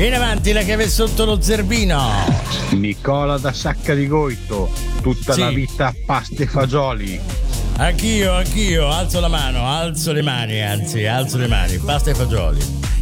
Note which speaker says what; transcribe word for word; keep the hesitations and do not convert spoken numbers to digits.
Speaker 1: Vieni avanti, la chiave sotto lo zerbino.
Speaker 2: Nicola da Sacca di Goito, tutta
Speaker 1: Sì.
Speaker 2: la vita pasta e fagioli.
Speaker 1: Anch'io, anch'io, alzo la mano, alzo le mani, anzi, alzo le mani, pasta e fagioli.